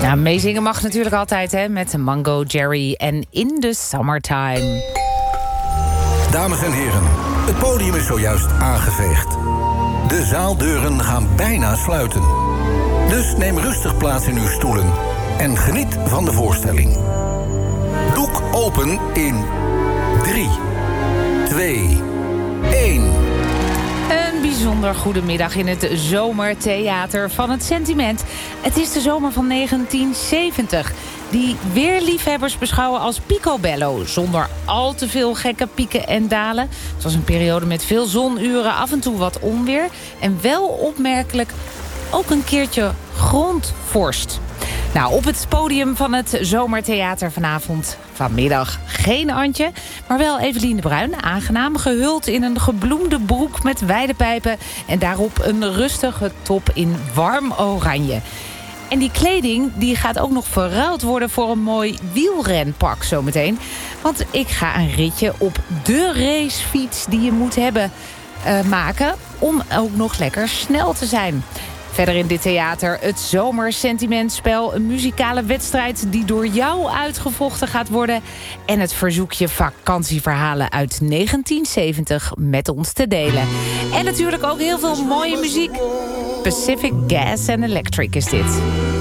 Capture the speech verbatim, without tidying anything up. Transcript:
Ja, meezingen mag natuurlijk altijd, hè, met Mango Jerry en In the Summertime. Dames en heren, het podium is zojuist aangeveegd. De zaaldeuren gaan bijna sluiten. Dus neem rustig plaats in uw stoelen en geniet van de voorstelling. Doek open in drie, twee, één. Een bijzonder goede middag in het Zomertheater van het Sentiment. Het is de zomer van negentien zeventig. Die weerliefhebbers beschouwen als picobello. Zonder al te veel gekke pieken en dalen. Het was een periode met veel zonuren, af en toe wat onweer. En wel opmerkelijk ook een keertje grondvorst. Nou, op het podium van het Zomertheater vanavond, vanmiddag, geen Antje, maar wel Evelien de Bruin. Aangenaam, gehuld in een gebloemde broek met wijde pijpen en daarop een rustige top in warm oranje. En die kleding die gaat ook nog verruild worden voor een mooi wielrenpak zometeen. Want ik ga een ritje op de racefiets die je moet hebben uh, maken om ook nog lekker snel te zijn. Verder in dit theater het Zomersentimentspel. Een muzikale wedstrijd die door jou uitgevochten gaat worden. En het verzoekje vakantieverhalen uit negentien zeventig met ons te delen. En natuurlijk ook heel veel mooie muziek. Pacific Gas and Electric is dit.